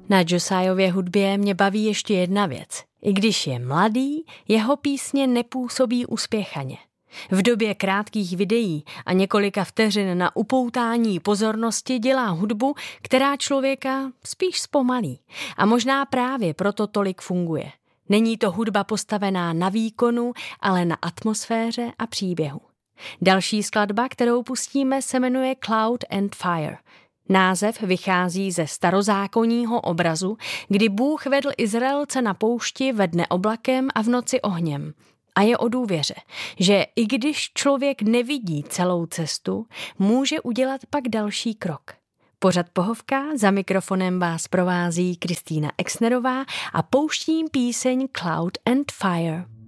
Na Josiahově hudbě mě baví ještě jedna věc. I když je mladý, jeho písně nepůsobí uspěchaně. V době krátkých videí a několika vteřin na upoutání pozornosti dělá hudbu, která člověka spíš zpomalí. A možná právě proto tolik funguje. Není to hudba postavená na výkonu, ale na atmosféře a příběhu. Další skladba, kterou pustíme, se jmenuje Cloud and Fire. Název vychází ze starozákonního obrazu, kdy Bůh vedl Izraelce na poušti ve dne oblakem a v noci ohněm. A je o důvěře, že i když člověk nevidí celou cestu, může udělat pak další krok. Pořad Pohovka, za mikrofonem vás provází Kristýna Exnerová a pouštím píseň Cloud and Fire.